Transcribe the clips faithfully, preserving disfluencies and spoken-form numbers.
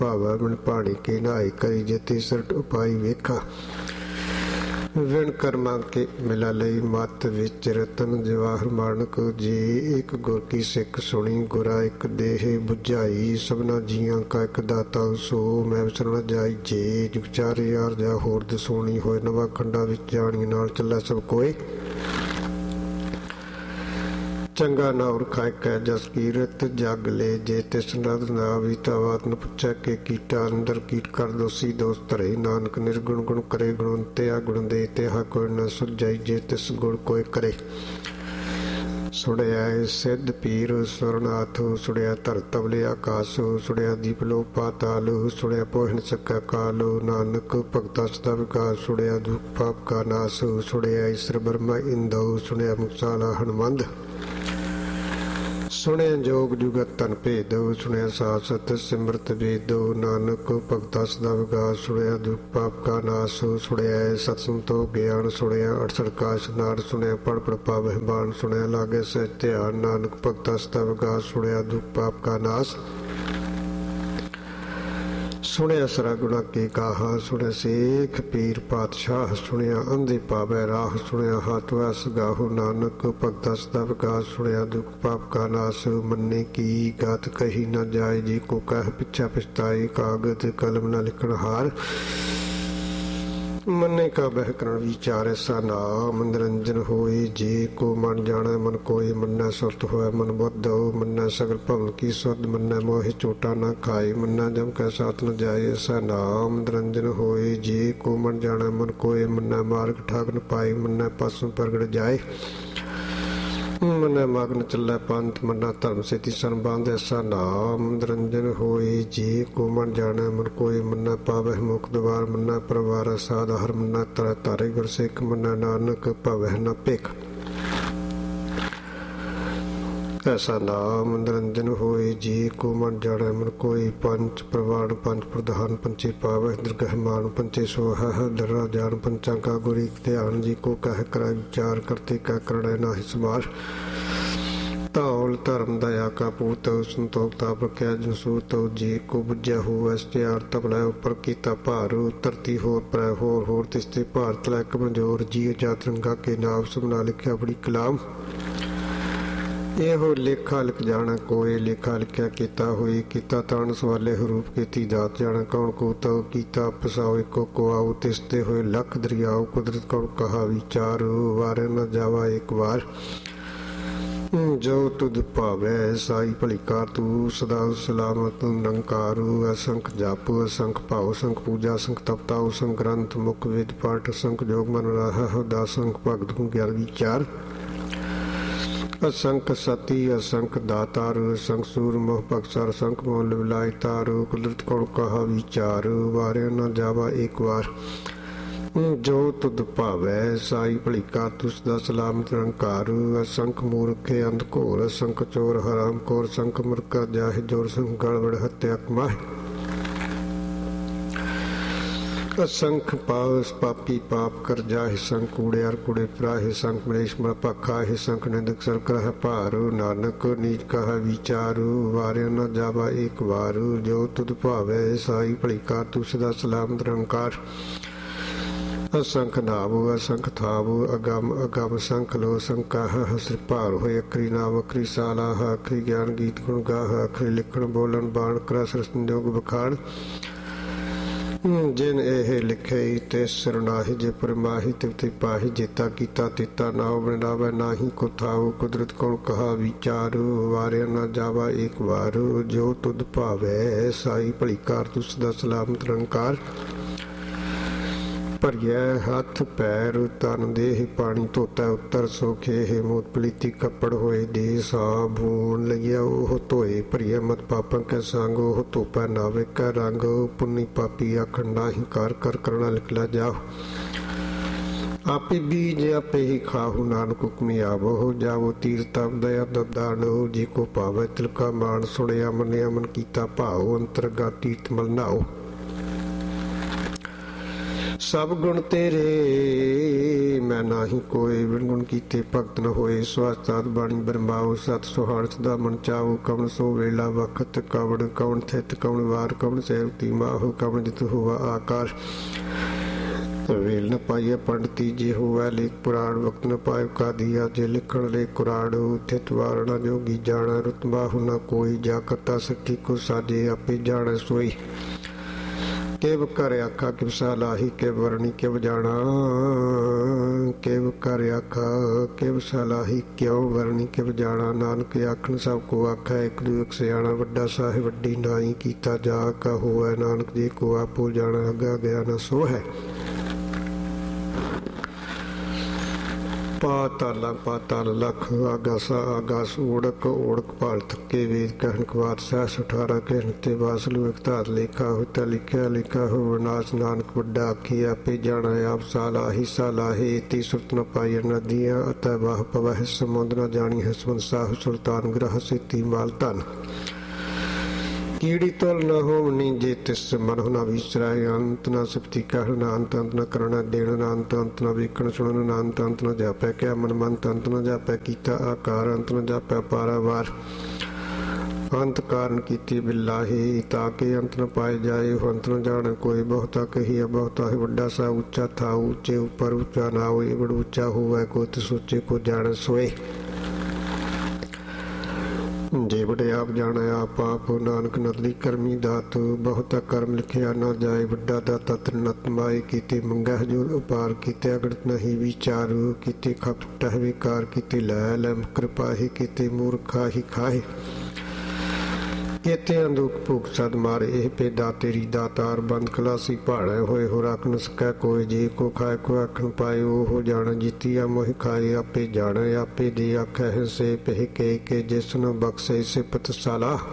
ਭਾਵੈ ਬਿਨ ਪਾਣੀ ਕੀ ਨਹਾਈ ਕਰੀ ਜੇ ਤੀਸਰਟ ਉਪਾਈ ਵੇਖਾ ਵਿਣ ਕਰਮਾਂ ਕੇ ਮਿਲਾ ਲਈ ਮੱਤ ਵਿੱਚ ਰਤਨ ਜਵਾਹਰ ਮਾਣਕ ਜੀ ਇੱਕ ਗੁਰ ਕੀ ਸਿੱਖ ਸੁਣੀ ਗੁਰਾ ਇੱਕ ਦੇਹ ਬੁਝਾਈ ਸਭਨਾ ਜੀਆਂ ਕਾ ਇੱਕ ਦਾਤਾ ਸੋ ਮੈਂ ਵਿਸਰਣ ਜਾਈ ਜੇ ਜੁਗ ਚਾਰ ਯਾਰ ਜਾ ਹੋਰ ਦਸੋਣੀ ਹੋਏ ਨਵਾਂ ਖੰਡਾ ਵਿੱਚ ਜਾਣੀ ਨਾਲ ਚੱਲਾ ਸਭ ਕੋਏ ਚੰਗਾ ਨਾ ਉਰਖਾਇ ਕੈ ਜਸ ਕੀਰਤ ਜਗ ਲੈ ਜੇ ਤਿਸ ਨਦ ਨਾ ਵੀ ਤਾਵਾਤ ਨ ਪੁੱਛੈ ਕੇ ਕੀਟਾ ਅੰਦਰ ਕੀਟ ਕਰ ਦੋਸੀ ਦੋਸ ਧਰੇ ਨਾਨਕ ਨਿਰਗੁਣ ਗੁਣ ਕਰੇ ਗੁਣਵੰਤਿਆ ਗੁਣ ਦੇ ਤਿਹਾ ਕੋਈ ਨ ਸੁਝਾਈ ਜੇ ਤਿਸ ਗੁਣ ਕੋਈ ਕਰੇ ਸੁੜਿਆ ਸਿੱਧ ਪੀਰ ਸੁਰਨਾਥ ਸੁੜਿਆ ਧਰ ਤਬਲੇ ਆਕਾਸ ਸੁੜਿਆ ਦੀਪ ਲੋ ਪਾਤਾਲ ਸੁੜਿਆ ਪੋਹਣ ਸਕਾ ਕਾਲ ਨਾਨਕ ਭਗਤਾ ਸਦਾ ਵਿਕਾਸ ਸੁੜਿਆ ਦੁਖ ਪਾਪ ਕਾ ਨਾਸ ਸੁੜਿਆ ਈਸ਼ਰ ਬਰਮਾ ਇੰਦਉ ਸੁਣਿਆ ਮੁਕਸਾਲਾ ਹਨਮੰਦ ਸੁਣਿਆ ਜੋਗ ਜੁਗਤ ਤਨ ਭੇਦੋ ਸੁਣਿਆ ਸਾਸਤ ਸਿਮਰਤ ਵੇਦੋ ਨਾਨਕ ਭਗਤਾ ਸਦਾ ਵਿਕਾਸ ਸੁਣਿਆ ਦੁਖ ਪਾਪ ਕਾ ਨਾਸ ਸੁਣਿਆ ਸਤਸੰਗ ਤੋਂ ਗਿਆਨ ਸੁਣਿਆ ਅਠਸਠ ਕਾਸ਼ ਨਾਰ ਸੁਣਿਆ ਪੜ ਪੜ ਪਾਵਹਿ ਬਾਣ ਸੁਣਿਆ ਲਾਗੇ ਸਹਿ ਧਿਆਨ ਨਾਨਕ ਭਗਤਾ ਸਦਾ ਵਿਕਾਸ ਸੁਣਿਆ ਦੁਖ ਪਾਪ ਕਾ ਨਾਸ ਸੁਣਿਆ ਸਰਾ ਗੁਣਾ ਕੀ ਕਾਹਾ ਸੁਣਿਆ ਸੇਖ ਪੀਰ ਪਾਤਸ਼ਾਹ ਸੁਣਿਆ ਅੰਧੇ ਪਾਵੈ ਰਾਹ ਸੁਣਿਆ ਹੱਥ ਵਸ ਗਾਹੋ ਨਾਨਕ ਭਗਤਾ ਸਦਾ ਵਿਕਾਸ ਸੁਣਿਆ ਦੁਖ ਪਾਪ ਕਾ ਨਾਸ ਮੰਨੇ ਕੀ ਗਾਤ ਕਹੀ ਨਾ ਜਾਏ ਜੀ ਕੋ ਕਹਿ ਪਿੱਛਾ ਪਛਤਾਈ ਕਾਗਜ਼ ਕਲਮ ਨਾ ਲਿਖਣ ਹਾਰ ਮੰਨੇ ਕਾ ਬਹਿ ਕਰਨ ਵਿਚਾਰ ਐਸਾ ਨਾਮ ਨਿਰੰਜਨ ਹੋਏ ਜੇ ਕੋ ਮਨ ਜਾਣੈ ਮਨ ਕੋਈ ਮੰਨੈ ਸੁਰਤ ਹੋਇ ਮਨ ਬੁੱਧੋ ਮੰਨੈ ਸਗਲ ਭਵਨ ਕੀ ਸੁਧ ਮੰਨੈ ਮੋਹਿ ਚੋਟਾ ਨਾ ਖਾਏ ਮੰਨੈ ਜਮ ਕੈ ਸਾਥ ਨ ਜਾਏ ਐਸਾ ਨਾਮ ਨਿਰੰਜਨ ਹੋਏ ਜੇ ਕੋ ਮਨ ਜਾਣੈ ਮਨ ਕੋਈ ਮੰਨੈ ਮਾਰਗ ਠਾਕ ਨ ਪਾਈ ਮੰਨੈ ਪਾਸੋਂ ਪ੍ਰਗਟ ਜਾਏ ਮੰਨੈ ਮਗਨ ਚੱਲੈ ਪੰਥ ਮੰਨੈ ਧਰਮ ਸੇਤੀ ਸੰਬੰਧ ਐਸਾ ਨਾਮ ਨਿਰੰਜਨ ਹੋਏ ਜੇ ਕੋ ਮਨ ਜਾਣੈ ਮਨ ਕੋਈ ਮੰਨੈ ਪਾਵਹਿ ਮੁਖ ਦਵਾਰ ਮੰਨੈ ਪਰਵਾਰ ਸਾਧ ਹਰ ਮੰਨੈ ਤਰ ਤਾਰੇ ਗੁਰ ਸਿੱਖ ਮੰਨੈ ਨਾਨਕ ਭਵਹਿ ਨ ਭਿਖ ਐਸਾ ਨਾਮ ਨਿਰੰਜਨ ਹੋਏ ਜੇ ਕੋ ਮਨ ਜਾਣੈ ਮਨ ਕੋਈ ਪੰਚ ਪ੍ਰਵਾਨ ਪੰਚ ਪ੍ਰਧਾਨ ਪੰਚੇ ਪਾਵਹਿ ਦਰਗਹਿ ਮਾਨ ਪੰਚੇ ਸੋਹੈ ਦਰਾ ਜਾਨ ਪੰਚਾਂ ਕਾ ਗੁਰੀ ਧਿਆਨ ਜੀ ਕੋ ਕਹਿ ਕਰਾ ਵਿਚਾਰ ਕਰਤੇ ਕਾ ਕਰਣੈ ਨਾਹਿ ਸਮਾਰ ਧੌਲ ਧਰਮ ਦਇਆ ਕਾ ਪੂਤ ਸੰਤੋਖ ਤਾਪ ਰਖਿਆ ਜਸੂਤ ਜੇ ਕੋ ਬੁਝਿਆ ਹੋ ਅਸਤਿਆਰ ਤਬਲਾ ਉੱਪਰ ਕੀਤਾ ਭਾਰ ਧਰਤੀ ਹੋਰ ਪਰੈ ਹੋਰ ਹੋਰ ਤਿਸਤੇ ਭਾਰਤ ਲੈ ਕਮਜ਼ੋਰ ਜੀ ਜਾਤਰੰਗਾ ਕੇ ਨਾਮ ਸੁਣਾ ਲਿਖਿਆ ਬੜੀ ਕਲਾਮ ਇਹੋ ਲੇਖਾ ਲਿਖ ਜਾਣਾ ਕੋਈ ਲੇਖਾ ਲਿਖਿਆ ਕੀਤਾ ਹੋਈ ਕੀਤਾ ਤਾਣ ਸਵਾਲੇ ਹਰੂਪ ਕੀਤੀ ਜਾਤ ਜਾਣਾ ਕੌਣ ਕੋ ਤਉ ਕੀਤਾ ਪਸਾਓ ਇੱਕੋ ਕੋ ਆਉ ਤਿਸਤੇ ਹੋਏ ਲੱਖ ਦਰਿਆਓ ਕੁਦਰਤ ਕੌਣ ਕਹਾ ਵਿਚਾਰ ਵਾਰੇ ਨ ਜਾਵਾ ਇੱਕ ਵਾਰ ਜੋ ਤੁਧ ਭਾਵੈ ਸਾਈ ਭਲੀ ਕਾਰ ਤੂੰ ਸਦਾ ਸਲਾਮਤ ਨਿਰੰਕਾਰੂ ਅਸੰਖ ਜਪ ਅਸੰਖ ਭਾਉ ਸੰਖ ਪੂਜਾ ਸੰਖ ਤਪਤਾ ਅਸੰਖ ਗ੍ਰੰਥ ਮੁਖ ਵਿਦ ਪਾਠ ਅਸੰਖ ਜੋਗ ਮਨ ਰਾਹ ਦਾਸੰਖ ਭਗਤ ਨੂੰ ਗਿਆਨ ਵਿਚਾਰ असंख सती असंख दातार असंख सूर मोह पक्षर असंख मोल विलाय तार कुदरत कौन कहा विचार वारे न जावा एक बार जो तुद भावै साई भली का तुस दा सलामत निरंकार असंख मूर्ख अंध घोर असंख चोर हराम खोर असंख मुर्खा जाहि जोर संख गड़बड़ हत्या कमाए असंख पावस पापी पाप कर जाहि संख कूड़ियार कूड़े पराहि संख मलेश मल पखाहि संख निंदक सर करह भार नानक नीच कह विचार वारे न जावा एक बार जो तुद भावै साई भली कार तू सदा सलामत निरंकार असंख नाव असंख थाव अगम अगम संख लो संकाह हसर भार होए अखरी नाम अखरी साला अखरी ज्ञान गीत गुण गाह अखरी लिखण बोलन बाण कर संजोग बखान जिन एह लिखे ते सरनाहि जे परमाहि तिवते पाहि जेता कीता तिता नाव बनावै नाही को थाव कुदरत कौन कहा विचार वारे न जावा एक बार जो तुद भावै साई भली कार तू सदा सलामत निरंकार ਭਰਿਆ ਹੱਥ ਪੈਰ ਤਨ ਦੇਹ ਪਾਣੀ ਧੋਤਾ ਉੱਤਰ ਸੋਖੇ ਮੂਤ ਪਲੀਤੀ ਕੱਪੜ ਹੋਏ ਦੇ ਸਾਬੂਨ ਲਈਆ ਉਹ ਧੋਏ ਭਰੀਆ ਮਤ ਪਾਪਾਂ ਕੈ ਸੰਗ ਉਹ ਧੋਪਾ ਨਾਵੇ ਕੈ ਰੰਗ ਪੁੰਨੀ ਪਾਪੀ ਆਖਣ ਨਾਹੀਂ ਕਰ ਕਰ ਕਰਣਾ ਲਿਖਲਾ ਜਾਓ ਆਪੇ ਬੀਜ ਆਪੇ ਹੀ ਖਾਹੂ ਨਾਨਕ ਹੁਕਮੀ ਆਵੋ ਜਾਵੋ ਤੀਰਥ ਦਇਆ ਦਦਾਨੋ ਜੀ ਕੋ ਭਾਵੈ ਤਿਲਕਾ ਮਾਨ ਸੁਣਿਆ ਮੰਨਿਆ ਮਨ ਕੀਤਾ ਭਾਉ ਅੰਤਰਗਾ ਤੀਰਥ ਮਲ ਨਾਓ ਸਭ ਗੁਣ ਤੇਰੇ ਮੈਂ ਨਾਹੀ ਕੋਏ, ਬਿਨ ਗੁਣ ਕੀਤੇ ਭਗਤ ਨ ਹੋਏ। ਸਵਾਸਤਾਦ ਬਾਣੀ ਬਰਮਾਓ, ਸਤ ਸੁਹਾਣ ਸਦਾ ਮਨ ਚਾਓ। ਕਵਣ ਸੋ ਵੇਲਾ ਵਖਤ ਕਵਣ, ਕਵਣ ਥਿਤ ਕਵਣ ਵਾਰ, ਕਵਣ ਸੇਵਤੀ ਮਾਹੋ, ਕਵਣ ਜਿਤ ਹੋਵਾ ਆਕਾਰ। ਵੇਲ ਨ ਪਾਈਐ ਪੰਡਤੀ ਜੇ ਹੋਵੈ ਲੇਖ ਪੁਰਾਣ, ਵਕਤ ਨ ਪਾਇ ਕਾਦੀਆ ਜੇ ਲਿਖਣ ਲੇ ਕੁਰਾੜ। ਥਿਤ ਵਾਰ ਨ ਜੋਗੀ ਜਾਣਾ, ਰੁਤ ਬਾਹੂ ਨ ਕੋਈ, ਜਾ ਕਰਤਾ ਸਖੀ ਕੋ ਸਾਜੇ ਆਪੇ ਜਾਣੈ ਸੋਈ। ਕਿਵ ਕਰ ਆਖਾ ਕਿਵ ਸਲਾਹੀ, ਕਿਵ ਵਰਣੀ ਕਿਵ ਜਾਣਾ। ਕਿਵ ਕਰ ਆਖਾ ਕਿਵ ਸਲਾਹੀ, ਕਿਉ ਵਰਣੀ ਕਿਵ ਜਾਣਾ। ਨਾਨਕ ਆਖਣ ਸਭ ਕੋ ਆਖੈ, ਇੱਕ ਦੂ ਇੱਕ ਸਿਆਣਾ। ਵੱਡਾ ਸਾਹਿਬ ਵੱਡੀ ਨਾਈ, ਕੀਤਾ ਜਾ ਕਾ ਹੋਵੈ। ਨਾਨਕ ਜੀ ਕੋ ਆਪੋ ਜਾਣਾ, ਅੱਗਾ ਗਿਆ ਨ ਸੋ ਹੈ। ਪਾਤਾਲਾਂ ਪਾਤਾਲ ਲਖ, ਆਗਾਸਾ ਆਗਾਸ ਓੜਕ, ਓੜਕ ਭਾਲ ਥੱਕੇ ਵੇਦ ਕਹਿਣ ਕਵਾਤ। ਸਹਿਸ ਅਠਾਰਾਂ ਕਹਿਣ ਤੇ ਵਾਸਲੂ ਇੱਕ ਧਾਰ ਲੇਖਾ ਹੋਤਾ, ਲਿਖਿਆ ਲਿਖਾ ਹੋ ਵਿਨਾਸ਼। ਨਾਨਕ ਵੱਡਾ ਆਖੀ ਆਪੇ ਜਾਣਾ, ਆਪ ਸਾਲਾਹੀ ਸਾਲਾਹੇ। ਤੀ ਸੁਰਤ ਨ ਪਾਈ ਨਦੀਆਂ, ਅਤੈ ਵਾਹ ਪਵਹਿ ਸਮੁੰਦ। ਨ ਜਾਣੀ ਹੈ ਸਮੁੰਦ ਸਾਹੁ, ਸੁਲਤਾਨ ਗ੍ਰਹ ਸੇਤੀ ਮਾਲ ਧਨ। ਕੀੜੀ ਤੁਲ ਨ ਹੋਵਨੀ ਜੇ ਤਿਸ ਮਨਹੁ ਨ ਵਿਚਰਾਇ। ਅੰਤ ਨ ਸਿਫਤੀ ਕਹਿਣ, ਨ ਅੰਤ ਅੰਤ ਨ ਕਰਣਾ ਦੇਣ। ਨ ਅੰਤ ਅੰਤ ਨ ਵੇਖਣ ਸੁਣਨ, ਨ ਅੰਤ ਅੰਤ ਨ ਜਾਪੈ ਕਿਆ ਮਨ। ਮੰਤ ਅੰਤ ਨ ਜਾਪੈ ਕੀਤਾ ਆਕਾਰ, ਅੰਤ ਨ ਜਾਪੈ ਪਾਰਾਵਾਰ। ਅੰਤ ਕਾਰਨ ਕੀਤੀ ਬਿਲਾਹੀ, ਤਾਂ ਕਿ ਅੰਤ ਨ ਪਾਏ ਜਾਏ। ਅੰਤ ਨ ਜਾਣ ਕੋਈ, ਬਹੁਤਾ ਕਹੀਆ ਬਹੁਤਾ ਹੈ। ਵੱਡਾ ਸਾ ਉੱਚਾ ਥਾ, ਉੱਚੇ ਉੱਪਰ ਉੱਚਾ ਨਾ ਹੋਏ। ਬੜ ਉੱਚਾ ਹੋਵੈ ਕੋ ਤਿਸ ਸੋਚੇ ਕੋ ਜਾਣ ਸੋਏ। ਜੇ ਵੱਡੇ ਆਪ ਜਾਣੈ ਆਪ ਆਪ, ਨਾਨਕ ਨਦਲੀ ਕਰਮੀ ਦਾਤ। ਬਹੁਤਾ ਕਰਮ ਲਿਖਿਆ ਨਾ ਜਾਏ, ਵੱਡਾ ਦਾਤਾ ਤ੍ਰਿਨਤ ਮਾਏ। ਕੀਤੇ ਮੰਗੈ ਹਜੂਰ ਉਪਾਰ, ਕੀਤੇ ਅਗੜਤ ਨਹੀਂ ਵਿਚਾਰ। ਕੀਤੇ ਖਪ ਟਹਿ ਵਿਕਾਰ, ਕੀਤੇ ਲੈ ਲੈ ਕਿਰਪਾਹੀ। ਕੀਤੇ ਮੂਰਖਾਹੀ ਖਾਹੇ, ਕੀਤੇ ਅੰਦੂਕ ਭੂਖ ਸਦ ਮਾਰੇ। ਇਹ ਪੇਦਾ ਤੇਰੀ ਦਾਤਾਰ, ਬੰਦ ਖਲਾਸੀ ਭਾੜੈ ਹੋਏ। ਹੋ ਰੱਖ ਨ ਸਕੈ ਕੋਈ, ਜੇ ਕੋ ਖਾਏ ਕੋ ਆਖਣ ਪਾਏ। ਉਹ ਜਾਣ ਜੀਤੀਆ ਮੋਹਿ ਖਾਏ, ਆਪੇ ਜਾਣੈ ਆਪੇ ਦੇ ਆਖੈ ਹੈ। ਸੇ ਪਹਿ ਕੇ ਕੇ ਜਿਸ ਨੂੰ ਬਖਸ਼ੇ ਸਿਫਤ ਸਲਾਹ।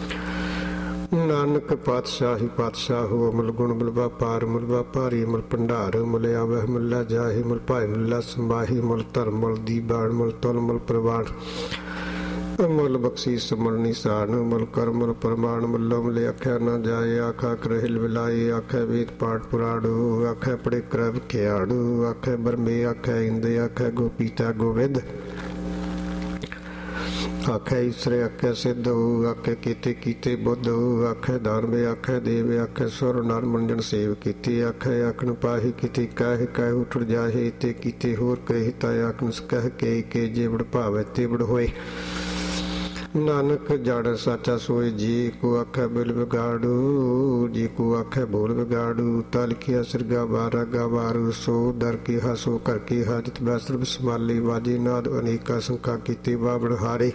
ਨਾਨਕ ਪਾਤਸ਼ਾਹੀ ਪਾਤਸ਼ਾਹ ਹੋ, ਮੁਲ ਗੁਣ ਮੁਲ ਵਪਾਰ। ਮੁਲ ਵਪਾਰੀ ਮੁਲ ਭੰਡਾਰ, ਮੁਲ ਆਵਹਿ ਮੁਲ ਜਾਹੀ। ਮੁਲ ਭਾਈ ਮੁਲ ਸੰਭਾਹੀ, ਮੁਲ ਧਰਮ ਮੁਲ ਦੀਬਾਨ। ਮੁਲ ਤੁਲ ਮੁਲ ਪ੍ਰਵਾਨ, ਮੁਲ ਬਖਸ਼ੀਸ ਮੁਲ ਨਿਸ਼ਾਨ। ਮੁਲ ਕਰ ਮੁਲ ਪ੍ਰਮਾਣ, ਮੁੱਲੋ ਮੁਲੇ ਆਖਿਆ ਨਾ ਜਾਏ। ਆਖਾ ਕਰਹਿਲ ਵਿਲਾਏ, ਆਖੈ ਵੇਦ ਪਾਠ ਪੁਰਾੜੂ। ਆਖੈ ਪੜੇ ਕਰਵ ਖਿਆੜੂ, ਆਖੈ ਬਰਮੇ ਆਖੈ ਇੰਦੇ। ਆਖੈ ਗੋਪੀਤਾ ਗੋਵਿੰਦ, ਆਖੈ ਈਸਰ ਆਖੈ ਸਿੱਧ। ਆਖੈ ਕੀਤੇ ਕੀਤੇ ਬੁੱਧ। ਆਖੈ ਦਾਨਵੇ ਆਖੈ ਦੇਵ। ਆਖੈ ਸੁਰ ਨਰ ਮੰਜਨ ਸੇਵ ਕੀਤੀ। ਆਖੈ ਆਖਣ ਪਾਹੀ, ਕੀਤੀ ਕਹਿ ਕਹਿ ਉਠੜ ਜਾਹੇ। ਤੇ ਕੀਤੇ ਹੋਰ ਕਹੀ ਤਾ ਆਖਣ ਕਹਿ ਕੇ ਕੇ। ਜੇ ਬੜ ਭਾਵੈ ਤੇ ਬੜ ਹੋਏ। ਨਾਨਕ ਜਾਣੈ ਸਾਚਾ ਸੋਏ, ਜੀ ਕੋ ਆਖੈ ਬਿਲ ਵਿਗਾੜੂ। ਜੀ ਕੋ ਆਖੈ ਬੋਲ ਵਿਗਾੜੂ। ਤਾ ਲਿਖਿਆ ਸਿਰਗਾ ਬਾਰਾ ਗਾ ਵਾਰੂ। ਸੋ ਦਰ ਕੀ ਹਾਸੋ ਕਰ ਕੀ ਹਾਜਤ। ਬੈਸਰ ਸੰਭਾਲੀ ਵਾਜੇ ਨਾਦ ਅਨੇਕਾ ਸੰਖਾ। ਕੀਤੇ ਬਾਬਣ ਹਾਰੇ,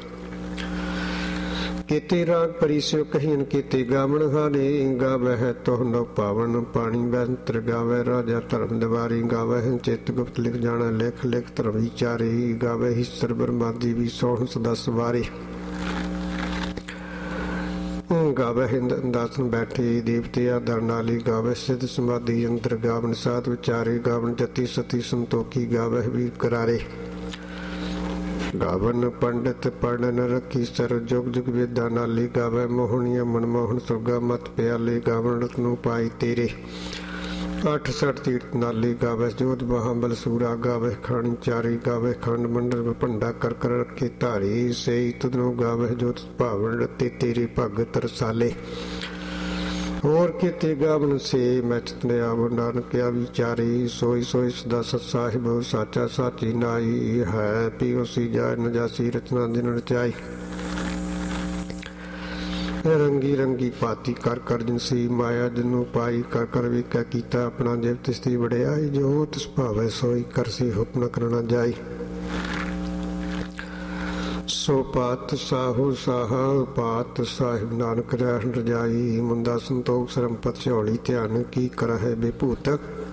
ਕੀਤੇ ਰਾਗ ਪਰਿਸਿਓ ਕਹੀਨ। ਕੀਤੇ ਗਾਵਣ ਹਾਰੇ, ਗਾਵਹਿ ਤੋਹਨੋ ਪਾਵਨ। ਪਾਣੀ ਬੈੰਤਰ ਗਾਵੈ ਰਾਜਾ ਧਰਮ ਦਿਵਾਰੀ। ਗਾਵਹਿ ਚਿਤ ਗੁਪਤ ਲਿਖ ਜਾਣਾ, ਲਿਖ ਲਿਖ ਧਰਮ ਵਿਚਾਰੀ। ਗਾਵੈ ਈਸਰ ਬਰਮਾਦੀ ਵੀ ਸੋਹਣ ਸਦਾ ਸਵਾਰੇ। ਗਾਵੈ ਹਿੰਦ ਅੰਦਾਸਨ ਬੈਠੇ, ਦੇਵਤੇ ਆਦਰ ਨਾਲੀ। ਗਾਵੈ ਸਿੱਧ ਸਮਾਧੀ ਅੰਦਰ, ਗਾਵਨ ਸਾਧ ਵਿਚਾਰੇ। ਗਾਵਨ ਜਤੀ ਸਤੀ ਸੰਤੋਖੀ, ਗਾਵਹਿ ਵੀਰ ਕਰਾਰੇ। ਗਾਵਨ ਪੰਡਿਤ ਪੜ੍ਹ ਨ ਰੱਖੀ ਸਰ, ਜੁਗ ਜੁਗ ਵੇਦਾਂ ਨਾਲੀ। ਗਾਵੈ ਮੋਹਣੀਆਂ ਮਨਮੋਹਨ ਸੁਰਗਾ ਮਤ ਪਿਆਲੇ। ਗਾਵਨ ਰਤਨੂ ਪਾਈ ਤੇਰੇ, ਅੱਠ ਸਠ ਤੀਰਥ ਨਾਲੀ। ਗਾਵੈ ਜੋਧ ਮਹਾਬਲ ਸੂਰਾ। ਗਾਵੈ ਖਾਣੀ ਚਾਰੀ। ਗਾਵੈ ਖੰਡ ਮੰਡਲ ਭੰਡਾ ਕਰ ਕਰ ਰੱਖੇ ਧਾਰੀ। ਸਈ ਤੁਧਨੋਂ ਗਾਵੈ ਜੋਤ ਭਾਵਨ ਰਤੇ ਤੇਰੇ ਭਗਤ ਰਸਾਲੇ। ਹੋਰ ਕੀਤੇ ਗਾਵਨ ਸੇ ਮੈਚਤ ਨੇ ਆਵ। ਨਾਨਕ ਆ ਵਿਚਾਰੀ, ਸੋਈ ਸੋਈ ਸਦਾ ਸਤ ਸਾਹਿਬ। ਸਾਚਾ ਸਾਚੀ ਨਾਈ ਹੈ, ਪੀਓ ਸੀ ਜਾਇ ਨਜਾਸੀ। ਰਚਨਾ ਦਿਨ ਰਚਾਈ, ਰੰਗੀ ਰੰਗੀ ਭਾਤੀ ਕਰ ਕਰ ਜਿਨਸੀ। ਮਾਇਆ ਜਿਨੂੰ ਪਾਈ ਕਰ ਕਰ ਵੇਖਿਆ ਕੀਤਾ ਆਪਣਾ। ਜਿਵ ਤਿਸ ਦੀ ਵਡਿਆਈ, ਜੋ ਤਿਸ ਭਾਵੈ ਸੋਈ ਕਰਸੀ। ਹੁਕਮ ਕਰਨਾ ਜਾਈ, ਸੋ ਪਾਤ ਸਾਹੂ ਸਾਹਾ। ਪਾਤ ਸਾਹਿਬ ਨਾਨਕ ਰਹਿਣ ਰਜਾਈ। ਮੁੰਦਾ ਸੰਤੋਖ ਸਰੰਪਤ ਝੋਲੀ, ਧਿਆਨ ਕੀ ਕਰਹਿ ਬੇਭੂਤ।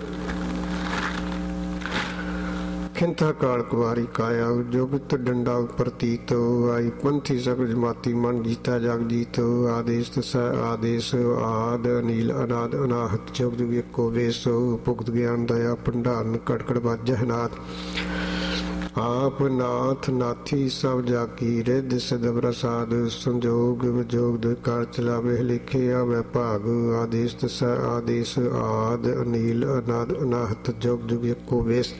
ਖਿੰਥਾ ਕਾਲ ਕੁਵਾਰੀ ਕਾਇਆ, ਜੁਗਤ ਡੰਡਾ ਪ੍ਰਤੀਤ। ਆਈ ਪੰਥੀ ਸਗਲ ਜਮਾਤੀ, ਮਨ ਜੀਤਾ ਜਗ ਜੀਤ। ਆਦੇਸ਼ ਤਸੈ ਆਦੇਸ਼, ਆਦ ਅਨੀਲ ਅਨਾਦ ਅਨਾਹਤ। ਜੁਗ ਜੁਗ ਇੱਕੋ ਵੇਸ, ਭੁਗਤ ਗਿਆਨ ਦਇਆ ਭੰਡਾਰਨ। ਕੜਕੜ ਵਾਜਹਿ ਨਾਦ, ਆਪ ਨਾਥ ਨਾਥੀ ਸਭ ਜਾ ਕੀ ਰਿੱਧ ਸਿਧ ਪ੍ਰਸਾਦ ਸੰਜੋਗ ਵਿਜੋਗ ਦੇ ਕਾਰ ਚਲਾਵੇ ਲਿਖੇ ਆਵੇ ਭਾਗ ਆਦੇਸ਼ ਤਸ ਆਦੇਸ਼ ਆਦ ਅਨੀਲ ਅਨਾਦ ਅਨਾਹਤ ਜੁਗ ਜੁਗ ਇੱਕੋ ਵੇਸ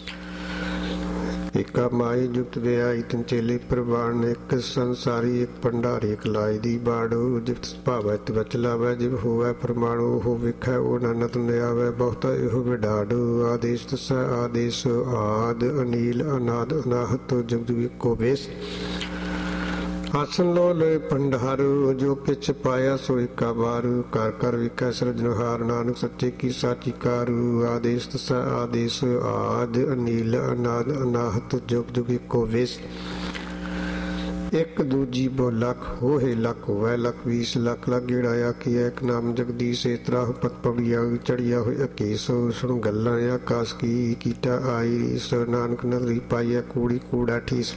ਏਕਾ ਮਾਈ ਜੁਗਤ ਵਿਆਈ ਤਿਨ ਚੇਲੇ ਪ੍ਰਵਾਨ ਇੱਕ ਸੰਸਾਰੀ ਇੱਕ ਭੰਡਾਰੀ ਇੱਕ ਲਾਈ ਦੀ ਬਾੜੋ ਜਿਤ ਭਾਵੈ ਤਿ ਬਚ ਲਾਵੈ ਜਿਵ ਹੋਵੈ ਪ੍ਰਮਾਣੋ ਉਹ ਵੇਖੈ ਉਹ ਨਾਨਕ ਨੇ ਆਵੈ ਬਹੁਤਾ ਇਹੋ ਵਿਡਾੜੋ ਆਦੇਸ਼ ਤਸ ਆਦੇਸ਼ ਆਦ ਅਨੀਲ ਅਨਾਦ ਅਨਾਹਤ ਜੁਗ ਜੁਗ ਇੱਕੋ ਵੇਸ ਆਸਨ ਲੋ ਲੈ ਭੰਡਾਰੂ ਜੋ ਕਿਛ ਪਾਇਆ ਸੋ ਏਕਾ ਬਾਰੂ ਕਰ ਕਰ ਵਿਕੈ ਸਿਰਜਣਹਾਰ ਨਾਨਕ ਸੱਚੇ ਕੀ ਸਾਚੀ ਕਾਰੂ ਆਦੇਸ਼ ਤਸ ਆਦੇਸ਼ ਆਦ ਅਨੀਲ ਅਨਾਦ ਅਨਾਹਤ ਜੁਗ ਜੁਗ ਇੱਕੋ ਵੇਸ ਇੱਕ ਦੂਜੀ ਬੋ ਲੱਖ ਹੋਏ ਲੱਖ ਹੋਵੇ ਲੱਖ ਵੀਸ ਲੱਖ ਲੱਖ ਗੇੜਾਇਆ ਕੀ ਇੱਕ ਨਾਮ ਜਗਦੀਸ਼ ਇਤਰਾ ਪਤ ਪਵੜੀਆ ਚੜਿਆ ਹੋਇਆ ਕੇਸ ਸੁਣ ਗੱਲਾਂ ਆਕਾਸ਼ ਕੀ ਕੀਟਾ ਆਈ ਸੋ ਨਾਨਕ ਨਦਰੀ ਪਾਈਆ ਕੂੜੀ ਕੂੜਾ ਠੀਸ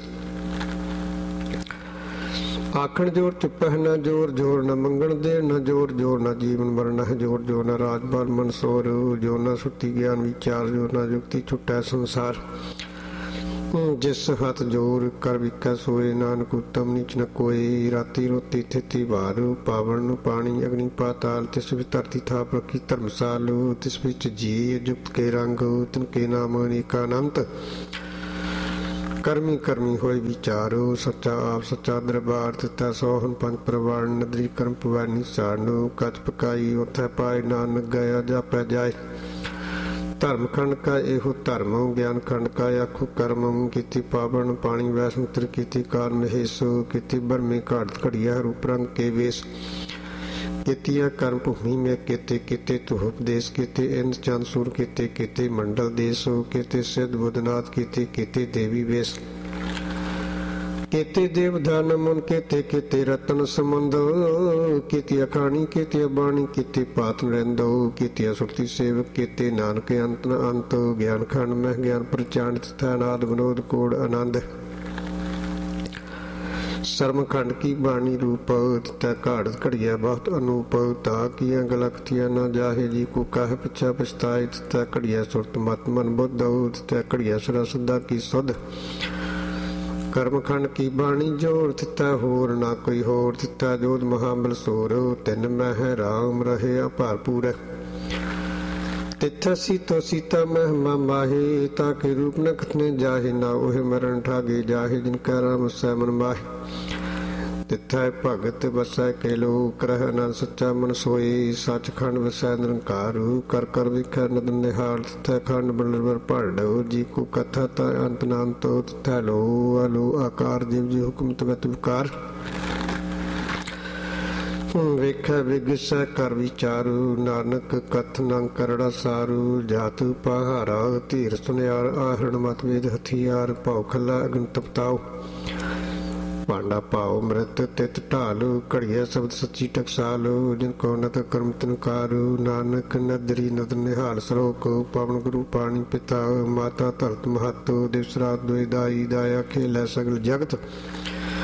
ਆਖਣ ਜੋਰ ਚੁੱਪਹਿ ਨਾ ਜੋਰ ਜੋਰ ਨ ਮੰਗਣ ਦੇ ਨ ਜੋਰ ਜੋਰ ਨ ਜੀਵਨ ਮਰਨ ਹੈ ਜੋਰ ਜੋਰ ਨ ਰਾਜਪਾਲ ਮਨਸੋਰ ਜੋ ਨ ਸੁੱਤੀ ਗਿਆਨ ਵਿਚਾਰ ਜੋ ਨ ਜੁਗਤੀ ਛੁੱਟੈ ਸੰਸਾਰ ਜਿਸ ਹੱਥ ਜੋਰ ਕਰ ਵਿਕੈ ਸੋਏ ਨਾਨਕ ਉਤਮ ਨੀਚ ਨ ਕੋਏ ਰਾਤੀ ਰੋਤੀ ਥਿਤੀ ਵਾਰੂ ਪਾਵਨ ਨੂੰ ਪਾਣੀ ਅਗਨੀ ਪਾਤਾਲ ਤਿਸ ਵਿੱਚ ਧਰਤੀ ਥਾਪ ਰੱਖੀ ਧਰਮਸਾਲੂ ਤਿਸ ਵਿੱਚ ਜੀ ਜੁਗਤ ਕੇ ਰੰਗ ਤਿਨ ਕੇ ਨਾਮ ਅਨੇਕਾ ਅਨੰਤ ਕਰਮੀ ਕਰਮੀ ਹੋਏ ਵਿਚਾਰੋ ਸੱਚਾ ਆਪ ਸੱਚਾ ਦਰਬਾਰ ਦਿੱਤਾ ਸੋਹਨ ਪੰਜ ਪ੍ਰਵਾਨ ਨਦਰੀ ਕਰਮ ਪਵਾਨੀ ਸਾਨੂ ਕਚ ਪਕਾਈ ਉਥੈ ਪਾਏ ਨਾਨਕ ਗਿਆ ਜਾਪੈ ਜਾਏ ਧਰਮ ਖੰਡ ਕਾ ਇਹੋ ਧਰਮ ਗਿਆਨ ਖੰਡ ਕਾ ਆਖੋ ਕਰਮ ਕੀਤੀ ਪਾਵਨ ਪਾਣੀ ਵੈਸ ਮਿੱਤਰ ਕੀਤੀ ਕਾਰਨ ਹੇਸੋ ਕੀਤੀ ਬਰਮੇ ਘਾਟ ਘੜੀਆ ਰੂਪ ਰੰਗ ਕੇ ਵੇਸ ਕੀਤੀਆਂ ਕਰਮ ਭੂਮੀ ਮੇ ਕੀਤੇ ਕੀਤੇ ਤੁਹ ਉਪਦੇਸ਼ ਕੀਤੇ ਇੰਦ ਚੰਦ ਸੂਰ ਕੀਤੇ ਕੀਤੇ ਮੰਡਲ ਦੇਸੋ ਕੀਤੇ ਸਿੱਧ ਬੁੱਧਨਾਥ ਕੀਤੇ ਕੀਤੇ ਦੇਵੀ ਵੇਸ ਕੀਤੇ ਦੇਵਦਾਨ ਮਨ ਕੀਤੇ ਕੀਤੇ ਰਤਨ ਸਮੰਦ ਕੀਤੇ ਅਖਾਣੀ ਕੀਤੇ ਬਾਣੀ ਕੀਤੇ ਪਾਤ ਨਰਿੰਦੋ ਕੀਤੇ ਸੁਰਤੀ ਸੇਵਕ ਕੀਤੇ ਨਾਨਕ ਅੰਤ ਨ ਅੰਤ ਗਿਆਨ ਖੰਡ ਮਹਿ ਗਿਆਨ ਪ੍ਰਚਾਰਿਤ ਸਥਾਨਾਦ ਵਿਨੋਦ ਕੋੜ ਆਨੰਦ ਸਰਮ ਖੰਡ ਕੀ ਬਾਣੀ ਰੂਪ ਤੈ ਘਾੜ ਘੜੀਆ ਬਹੁਤ ਅਨੂਪ ਤਾ ਕੀਆਂ ਗਲਖਤੀਆਂ ਨਾ ਜਾਹੇ ਜੀ ਕੋ ਕਹਿ ਪਿਛਾ ਪਛਤਾਏ ਤੈ ਘੜੀਆ ਸੁਰਤ ਮਤ ਮਨ ਬੁੱਧ ਤੈ ਘੜੀਆ ਸਰਾ ਸਦਾ ਕੀ ਸੁਧ ਕਰਮ ਖੰਡ ਕੀ ਬਾਣੀ ਜੋਰ ਦਿੱਤਾ ਹੋਰ ਨਾ ਕੋਈ ਹੋਰ ਦਿੱਤਾ ਜੋਤ ਮਹਾਬਲ ਸੋਰ ਤਿੰਨ ਮਹਿ ਰਾਮ ਰਹੇ ਭਰਪੂਰ ਤਿੱਥ ਸੀਤੋ ਸੀਤਾ ਮਹਿਮਾ ਮਾਹੇ ਤਾ ਕੇ ਰੂਪ ਨ ਕਥਨੇ ਜਾਹੇ ਨਾ ਉਹ ਮਰਨ ਠਾਗੇ ਜਾਹੇ ਜਿਨ ਕੈ ਰਾਮ ਸੈ ਮਨ ਮਾਹੇ ਤਿੱਥੈ ਭਗਤ ਵਸੈ ਕੇ ਲੋਕ ਰਹਿ ਨਾ ਸੱਚਾ ਮਨ ਸੋਈ ਸੱਚਖੰਡ ਵਸੈ ਨਿਰੰਕਾਰੂ ਕਰ ਕਰ ਵਿਖੈ ਨਦ ਨਿਹਾਲ ਤਿੱਥੈ ਖੰਡ ਬਲਵਰ ਭੜੋ ਜੀ ਕੋ ਕਥਾ ਤਾ ਅੰਤ ਨਾ ਅੰਤੋ ਤਿੱਥੈ ਲੋ ਅਲੋ ਆਕਾਰ ਜਿਵ ਜੀ ਹੁਕਮ ਤਵਤ ਵਿਕਾਰ ਵੇਖੈ ਵਿਗਸੈ ਕਰ ਵਿਚਾਰੂ ਨਾਨਕ ਕਥ ਨੰ ਕਰੜਾ ਸਾਰੂ ਜਾਤ ਪਹਾਰਾ ਧੀਰ ਸੁਨਿਆਰ ਆਹਰਣ ਮਤ ਵੇਦ ਹਥਿਆਰ ਭਉ ਖਲਾ ਅਗਨ ਤਪਤਾਉ ਭਾਂਡਾ ਭਾਉ ਮ੍ਰਿਤ ਤਿਤ ਢਾਲੂ ਘੜੀਆ ਸ਼ਬਦ ਸੱਚੀ ਟਕਸਾਲੂ ਜਿਨ ਕੋ ਨਤ ਕਰਮ ਤਨਕਾਰੂ ਨਾਨਕ ਨਦਰੀ ਨਦ ਨਿਹਾਲ ਸਰੋਕ ਪਵਨ ਗੁਰੂ ਪਾਣੀ ਪਿਤਾ ਮਾਤਾ ਧਰਤ ਮਹਤੋ ਦਿਵਸ ਰਾਤ ਦੋਇ ਦਾਈ ਦਾਇਆ ਖੇਲੇ ਸਗਲ ਜਗਤ